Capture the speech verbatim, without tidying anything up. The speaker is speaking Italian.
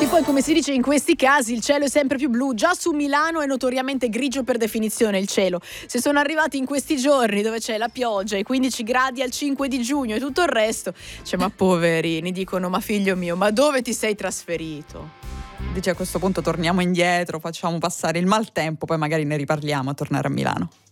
E poi, come si dice in questi casi, il cielo è sempre più blu. Già su Milano è notoriamente grigio per definizione il cielo. Se sono arrivati in questi giorni dove c'è la pioggia, i quindici gradi al cinque di giugno e tutto il resto, cioè, ma poverini, dicono: ma figlio mio, ma dove ti sei trasferito? Dice, a questo punto torniamo indietro, facciamo passare il maltempo, poi magari ne riparliamo a tornare a Milano.